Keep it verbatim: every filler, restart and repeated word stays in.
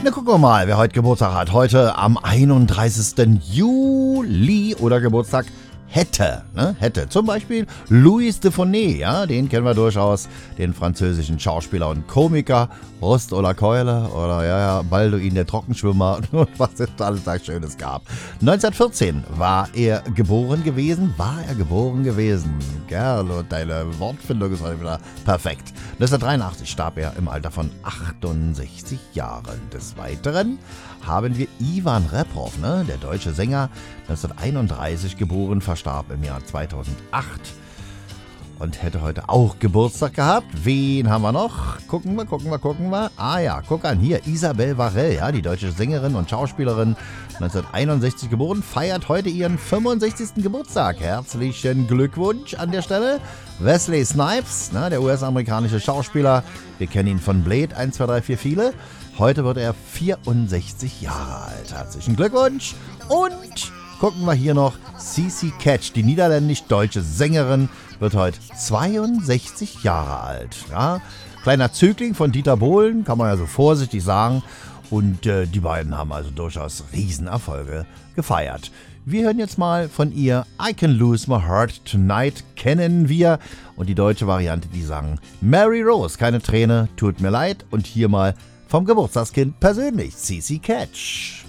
Na, gucken wir mal, wer heute Geburtstag hat. Heute am einunddreißigsten Juli oder Geburtstag hätte, ne? Hätte. Zum Beispiel Louis de Funès, ja, den kennen wir durchaus, den französischen Schauspieler und Komiker, Brust oder Keule oder ja, ja, Balduin der Trockenschwimmer und was es alles da Schönes gab. neunzehnhundertvierzehn war er geboren gewesen, war er geboren gewesen. Gerlo, deine Wortfindung ist heute wieder perfekt. neunzehnhundertdreiundachtzig starb er im Alter von achtundsechzig Jahren. Des Weiteren haben wir Ivan Reprov, ne, der deutsche Sänger, neunzehnhunderteinunddreißig geboren, verstarb im Jahr zweitausendacht und hätte heute auch Geburtstag gehabt. Wen haben wir noch? Gucken wir, gucken wir, gucken wir. Ah ja, guck an, hier, Isabelle Varell, ja, die deutsche Sängerin und Schauspielerin, neunzehnhunderteinundsechzig geboren, feiert heute ihren fünfundsechzigsten Geburtstag. Herzlichen Glückwunsch an der Stelle. Wesley Snipes, ne, der U S-amerikanische Schauspieler, wir kennen ihn von Blade, eins, zwei, drei, vier, viele. Heute wird er vierundsechzig Jahre alt. Herzlichen Glückwunsch. Und gucken wir hier noch, Cici Catch, die niederländisch-deutsche Sängerin, wird heute zweiundsechzig Jahre alt. Ja? Kleiner Zögling von Dieter Bohlen, kann man ja so vorsichtig sagen. Und äh, die beiden haben also durchaus Riesenerfolge gefeiert. Wir hören jetzt mal von ihr I Can Lose My Heart Tonight, kennen wir. Und die deutsche Variante, die sagen Mary Rose, keine Träne, tut mir leid. Und hier mal vom Geburtstagskind persönlich, Cici Catch.